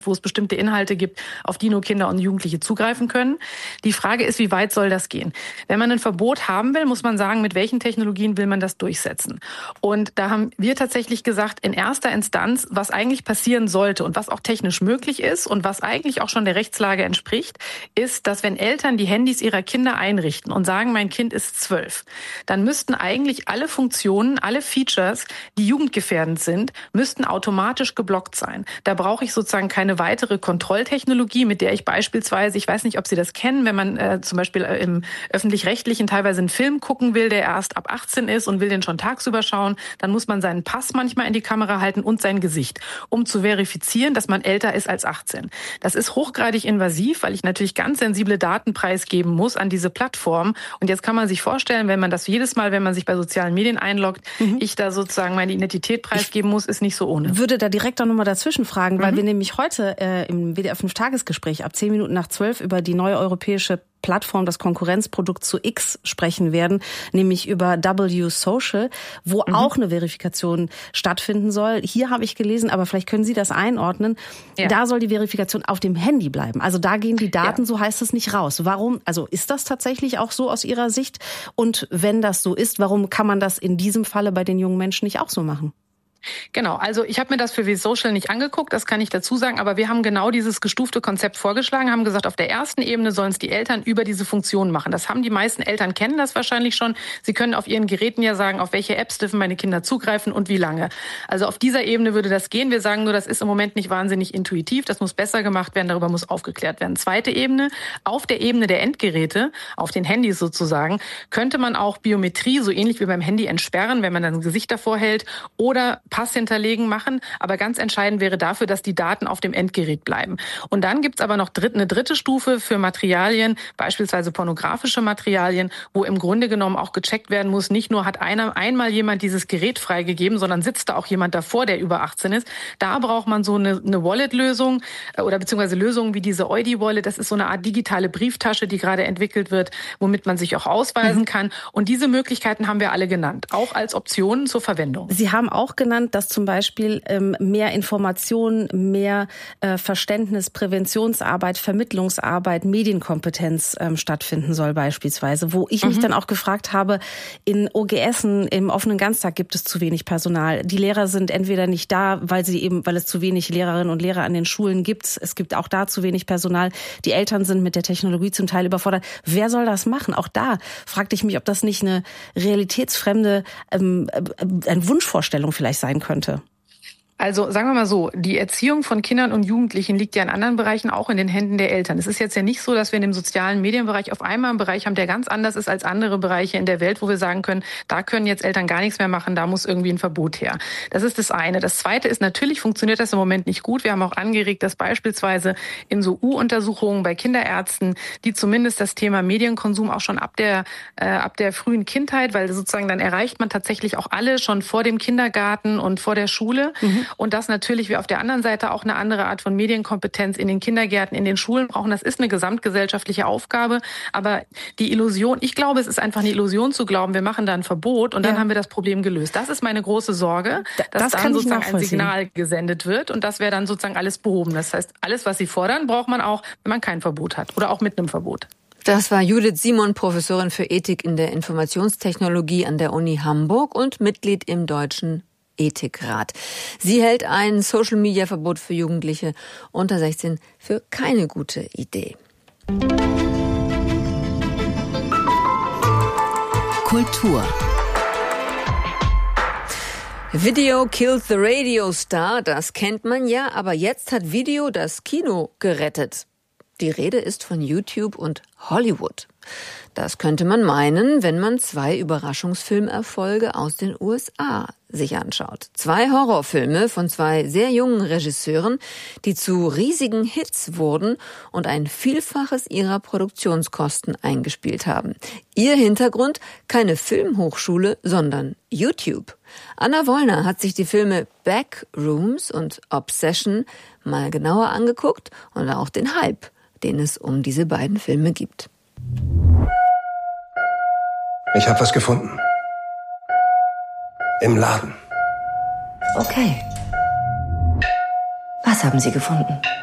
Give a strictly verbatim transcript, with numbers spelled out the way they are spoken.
wo es bestimmte Inhalte gibt, auf die nur Kinder und Jugendliche zugreifen können. Die Frage ist, wie weit soll das gehen? Wenn man ein Verbot haben will, muss man sagen, mit welchen Technologien will man das durchsetzen? Und da haben wir tatsächlich gesagt, in erster Instanz, was eigentlich passieren sollte und was auch technisch möglich ist und was eigentlich auch schon der Rechtslage entspricht, ist, dass wenn Eltern die Handys ihrer Kinder einrichten und sagen, mein Kind ist zwölf, dann müssten eigentlich alle Funktionen, alle Features, die jugendgefährdend sind, müssten automatisch geblockt sein. Da brauche ich sozusagen keine weitere Kontrolltechnologie, mit der ich beispielsweise, ich weiß nicht, ob Sie das kennen, wenn man äh, zum Beispiel äh, im Öffentlich-Rechtlichen teilweise einen Film gucken will, der erst ab achtzehn ist und will den schon tagsüber schauen, dann muss man seinen Pass manchmal in die Kamera halten und sein Gesicht, um zu verifizieren, dass man älter ist als achtzehn. Das ist hochgradig invasiv, weil ich natürlich ganz sensible Daten preisgeben muss an diese Plattform. Und jetzt kann man sich vorstellen, wenn man das jedes Mal, wenn man sich bei sozialen Medien einloggt, mhm. ich da sozusagen meine Identität preisgeben muss, ist nicht so ohne. Ich würde da direkt auch nochmal dazwischen fragen, mhm. weil wir nämlich heute Äh, im W D R fünf Tagesgespräch ab zehn Minuten nach zwölf über die neue europäische Plattform, das Konkurrenzprodukt zu X sprechen werden, nämlich über W Social, wo mhm. auch eine Verifikation stattfinden soll. Hier habe ich gelesen, aber vielleicht können Sie das einordnen, ja. da soll die Verifikation auf dem Handy bleiben. Also da gehen die Daten, ja. so heißt es, nicht raus. Warum? Also ist das tatsächlich auch so aus Ihrer Sicht? Und wenn das so ist, warum kann man das in diesem Falle bei den jungen Menschen nicht auch so machen? Genau, also ich habe mir das für V-Social nicht angeguckt, das kann ich dazu sagen, aber wir haben genau dieses gestufte Konzept vorgeschlagen, haben gesagt, auf der ersten Ebene sollen es die Eltern über diese Funktion machen. Das haben die meisten Eltern, kennen das wahrscheinlich schon. Sie können auf ihren Geräten ja sagen, auf welche Apps dürfen meine Kinder zugreifen und wie lange. Also auf dieser Ebene würde das gehen. Wir sagen nur, das ist im Moment nicht wahnsinnig intuitiv, das muss besser gemacht werden, darüber muss aufgeklärt werden. Zweite Ebene, auf der Ebene der Endgeräte, auf den Handys sozusagen, könnte man auch Biometrie, so ähnlich wie beim Handy, entsperren, wenn man dann ein Gesicht davor hält, oder Pass hinterlegen machen. Aber ganz entscheidend wäre dafür, dass die Daten auf dem Endgerät bleiben. Und dann gibt's aber noch dritt, eine dritte Stufe für Materialien, beispielsweise pornografische Materialien, wo im Grunde genommen auch gecheckt werden muss, nicht nur hat einer einmal jemand dieses Gerät freigegeben, sondern sitzt da auch jemand davor, der über achtzehn ist. Da braucht man so eine, eine Wallet-Lösung oder beziehungsweise Lösungen wie diese Eudi-Wallet. Das ist so eine Art digitale Brieftasche, die gerade entwickelt wird, womit man sich auch ausweisen mhm. kann. Und diese Möglichkeiten haben wir alle genannt, auch als Optionen zur Verwendung. Sie haben auch genannt, dass zum Beispiel ähm, mehr Information, mehr äh, Verständnis, Präventionsarbeit, Vermittlungsarbeit, Medienkompetenz ähm, stattfinden soll beispielsweise. Wo ich mhm. mich dann auch gefragt habe, in O G Essen im offenen Ganztag gibt es zu wenig Personal. Die Lehrer sind entweder nicht da, weil sie eben, weil es zu wenig Lehrerinnen und Lehrer an den Schulen gibt. Es gibt auch da zu wenig Personal. Die Eltern sind mit der Technologie zum Teil überfordert. Wer soll das machen? Auch da fragte ich mich, ob das nicht eine realitätsfremde ähm, eine Wunschvorstellung vielleicht sein könnte. Also sagen wir mal so, die Erziehung von Kindern und Jugendlichen liegt ja in anderen Bereichen auch in den Händen der Eltern. Es ist jetzt ja nicht so, dass wir in dem sozialen Medienbereich auf einmal einen Bereich haben, der ganz anders ist als andere Bereiche in der Welt, wo wir sagen können, da können jetzt Eltern gar nichts mehr machen, da muss irgendwie ein Verbot her. Das ist das eine. Das zweite ist, natürlich funktioniert das im Moment nicht gut. Wir haben auch angeregt, dass beispielsweise in so U-Untersuchungen bei Kinderärzten, die zumindest das Thema Medienkonsum auch schon ab der äh, ab der frühen Kindheit, weil sozusagen dann erreicht man tatsächlich auch alle schon vor dem Kindergarten und vor der Schule. Mhm. Und dass natürlich wir auf der anderen Seite auch eine andere Art von Medienkompetenz in den Kindergärten, in den Schulen brauchen. Das ist eine gesamtgesellschaftliche Aufgabe. Aber die Illusion, ich glaube, es ist einfach eine Illusion zu glauben, wir machen da ein Verbot und dann ja. haben wir das Problem gelöst. Das ist meine große Sorge, dass das dann sozusagen ein Signal gesendet wird und das wäre dann sozusagen alles behoben. Das heißt, alles, was Sie fordern, braucht man auch, wenn man kein Verbot hat oder auch mit einem Verbot. Das war Judith Simon, Professorin für Ethik in der Informationstechnologie an der Uni Hamburg und Mitglied im Deutschen Ethikrat. Sie hält ein Social-Media-Verbot für Jugendliche unter sechzehn für keine gute Idee. Kultur. Video killed the Radio Star, das kennt man ja, aber jetzt hat Video das Kino gerettet. Die Rede ist von YouTube und Hollywood. Das könnte man meinen, wenn man zwei Überraschungsfilmerfolge aus den U S A sich anschaut. Zwei Horrorfilme von zwei sehr jungen Regisseuren, die zu riesigen Hits wurden und ein Vielfaches ihrer Produktionskosten eingespielt haben. Ihr Hintergrund? Keine Filmhochschule, sondern YouTube. Anna Wollner hat sich die Filme Backrooms und Obsession mal genauer angeguckt und auch den Hype, den es um diese beiden Filme gibt. Ich habe was gefunden. Im Laden. Okay. Was haben Sie gefunden?